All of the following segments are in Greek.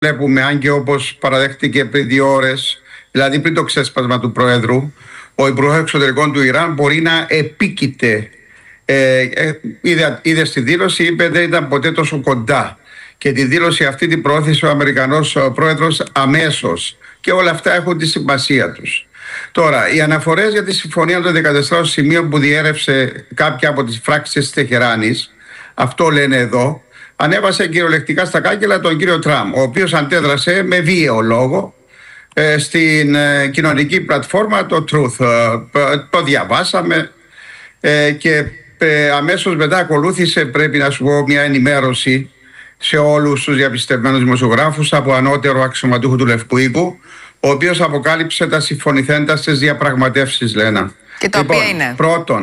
βλέπουμε, αν και όπως παραδέχτηκε πριν 2 ώρες, δηλαδή πριν το ξέσπασμα του Προέδρου, ο Υπουργός Εξωτερικών του Ιράν μπορεί να επίκειται. Είδε στη δήλωση, είπε δεν ήταν ποτέ τόσο κοντά. Και τη δήλωση αυτή την προώθησε ο Αμερικανός Πρόεδρος αμέσως. Και όλα αυτά έχουν τη σημασία τους. Τώρα, οι αναφορές για τη συμφωνία των 14 σημείων που διέρευσε κάποια από τις φράξεις της Τεχεράνης, αυτό λένε εδώ, ανέβασε κυριολεκτικά στα κάγκελα τον κύριο Τραμπ, ο οποίος αντέδρασε με βίαιο λόγο στην κοινωνική πλατφόρμα το Truth. Το διαβάσαμε και αμέσως μετά ακολούθησε, πρέπει να σου πω, μια ενημέρωση σε όλους τους διαπιστευμένους δημοσιογράφους από ανώτερο αξιωματούχο του Λευκού Οίκου, ο οποίος αποκάλυψε τα συμφωνηθέντα στις διαπραγματεύσεις, Λένα. Και τα οποία είναι?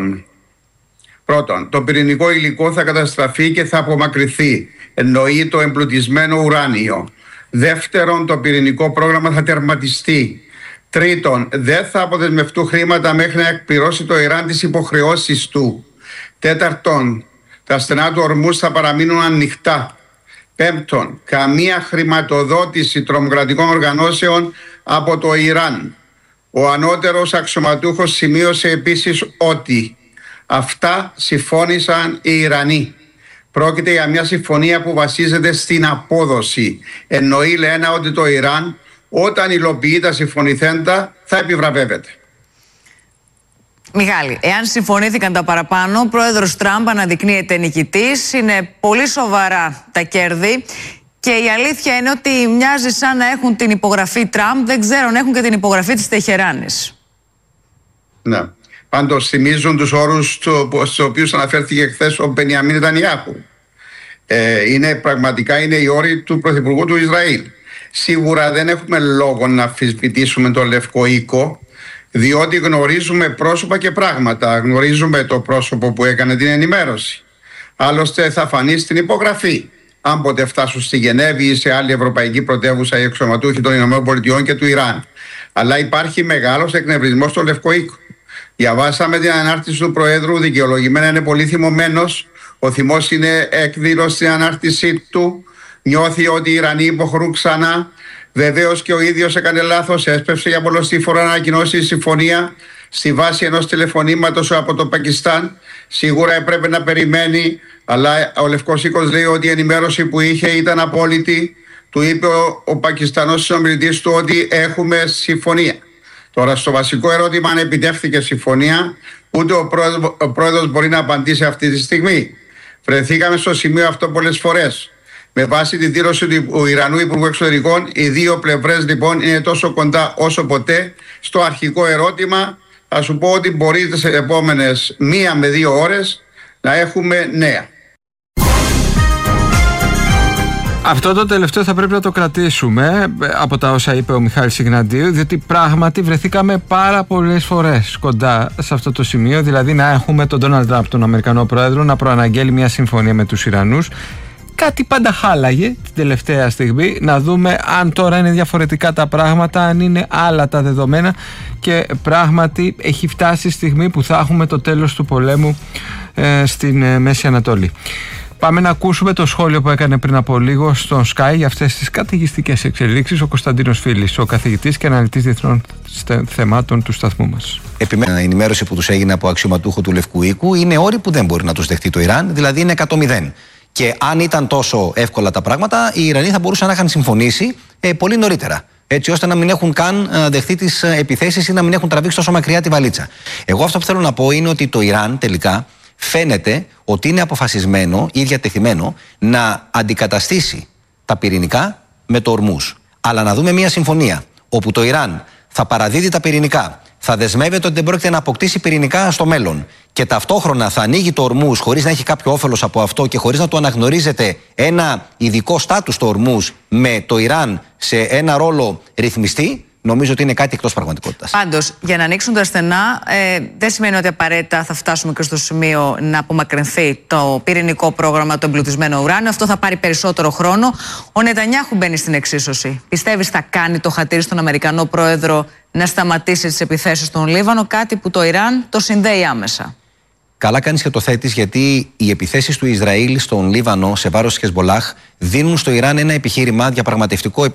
Πρώτον, το πυρηνικό υλικό θα καταστραφεί και θα απομακρυνθεί. Εννοεί το εμπλουτισμένο ουράνιο. Δεύτερον, το πυρηνικό πρόγραμμα θα τερματιστεί. Τρίτον, δεν θα αποδεσμευτούν χρήματα μέχρι να εκπληρώσει το Ιράν τις υποχρεώσεις του. Τέταρτον, τα στενά του Ορμούς θα παραμείνουν ανοιχτά. Πέμπτον, καμία χρηματοδότηση τρομοκρατικών οργανώσεων από το Ιράν. Ο ανώτερος αξιωματούχος σημείωσε επίσης ότι αυτά συμφώνησαν οι Ιρανοί. Πρόκειται για μια συμφωνία που βασίζεται στην απόδοση. Εννοεί, λένε, ότι το Ιράν όταν υλοποιεί τα συμφωνηθέντα θα επιβραβεύεται. Μιχάλη, εάν συμφωνήθηκαν τα παραπάνω, ο πρόεδρος Τραμπ αναδεικνύεται νικητής, είναι πολύ σοβαρά τα κέρδη και η αλήθεια είναι ότι μοιάζει σαν να έχουν την υπογραφή Τραμπ, δεν ξέρω αν έχουν και την υπογραφή της Τεχεράνης. Ναι. Πάντως θυμίζουν τους όρους στους οποίους αναφέρθηκε χθες ο Μπενιαμίν Νετανιάχου. Πραγματικά είναι οι όροι του Πρωθυπουργού του Ισραήλ. Σίγουρα δεν έχουμε λόγο να αμφισβητήσουμε τον Λευκό Οίκο, διότι γνωρίζουμε πρόσωπα και πράγματα. Γνωρίζουμε το πρόσωπο που έκανε την ενημέρωση. Άλλωστε θα φανεί στην υπογραφή. Αν ποτέ φτάσουν στη Γενέβη ή σε άλλη ευρωπαϊκή πρωτεύουσα οι αξιωματούχοι των ΗΠΑ και του Ιράν. Αλλά υπάρχει μεγάλος εκνευρισμός στο Λευκό Οίκο. Διαβάσαμε την ανάρτηση του Προέδρου, δικαιολογημένα είναι πολύ θυμωμένος. Ο θυμός είναι έκδηλος στην ανάρτησή του. Νιώθει ότι οι Ιρανοί υποχωρούν ξανά. Βεβαίως και ο ίδιος έκανε λάθος, έσπευσε για πολλωστή φορά να ανακοινώσει η συμφωνία στη βάση ενός τηλεφωνήματος από το Πακιστάν. Σίγουρα έπρεπε να περιμένει, αλλά ο Λευκός Οίκος λέει ότι η ενημέρωση που είχε ήταν απόλυτη. Του είπε ο Πακιστανός συνομιλητής του ότι έχουμε συμφωνία. Τώρα, στο βασικό ερώτημα, αν επιτεύχθηκε συμφωνία, ούτε ο πρόεδρος μπορεί να απαντήσει αυτή τη στιγμή. Βρεθήκαμε στο σημείο αυτό πολλές φορές. Με βάση τη δήλωση του Ιρανού Υπουργού Εξωτερικών, οι δύο πλευρές λοιπόν είναι τόσο κοντά όσο ποτέ. Στο αρχικό ερώτημα, θα σου πω ότι μπορεί τις επόμενες 1 με 2 ώρες να έχουμε νέα. Αυτό το τελευταίο θα πρέπει να το κρατήσουμε από τα όσα είπε ο Μιχάλης Σιγναντίου, διότι πράγματι βρεθήκαμε πάρα πολλές φορές κοντά σε αυτό το σημείο, δηλαδή να έχουμε τον Ντόναλντ Τραμπ, τον Αμερικανό Πρόεδρο, να προαναγγέλει μια συμφωνία με τους Ιρανούς. Κάτι πάντα χάλαγε την τελευταία στιγμή, να δούμε αν τώρα είναι διαφορετικά τα πράγματα, αν είναι άλλα τα δεδομένα και πράγματι έχει φτάσει η στιγμή που θα έχουμε το τέλος του πολέμου στην Μέση Ανατολή. Πάμε να ακούσουμε το σχόλιο που έκανε πριν από λίγο στον Sky για αυτές τις καταιγιστικές εξελίξεις ο Κωνσταντίνος Φίλης, ο καθηγητής και αναλυτής διεθνών θεμάτων του σταθμού μας. Επιμένω, η ενημέρωση που τους έγινε από αξιωματούχο του Λευκού Οίκου είναι όροι που δεν μπορεί να τους δεχτεί το Ιράν, δηλαδή είναι 100-0. Και αν ήταν τόσο εύκολα τα πράγματα, οι Ιρανοί θα μπορούσαν να είχαν συμφωνήσει πολύ νωρίτερα. Έτσι ώστε να μην έχουν καν δεχτεί τις επιθέσεις ή να μην έχουν τραβήξει τόσο μακριά τη βαλίτσα. Εγώ αυτό που θέλω να πω είναι ότι το Ιράν τελικά φαίνεται ότι είναι αποφασισμένο ή διατεθειμένο να αντικαταστήσει τα πυρηνικά με το Ορμούς. Αλλά να δούμε μια συμφωνία όπου το Ιράν θα παραδίδει τα πυρηνικά, θα δεσμεύεται ότι δεν πρόκειται να αποκτήσει πυρηνικά στο μέλλον και ταυτόχρονα θα ανοίγει το Ορμούς χωρίς να έχει κάποιο όφελος από αυτό και χωρίς να του αναγνωρίζεται ένα ειδικό στάτους στο Ορμούς με το Ιράν σε ένα ρόλο ρυθμιστή, νομίζω ότι είναι κάτι εκτός πραγματικότητας. Πάντως, για να ανοίξουν τα στενά, δεν σημαίνει ότι απαραίτητα θα φτάσουμε και στο σημείο να απομακρυνθεί το πυρηνικό πρόγραμμα, το εμπλουτισμένο ουράνιο. Αυτό θα πάρει περισσότερο χρόνο. Ο Νετανιάχου μπαίνει στην εξίσωση. Πιστεύεις θα κάνει το χατήρι στον Αμερικανό πρόεδρο να σταματήσει τις επιθέσεις στον Λίβανο, κάτι που το Ιράν το συνδέει άμεσα? Καλά κάνεις και το θέτεις, γιατί οι επιθέσεις του Ισραήλ στον Λίβανο σε βάρος της Χεσμπολάχ δίνουν στο Ιράν ένα επιχείρημα διαπραγματευτικό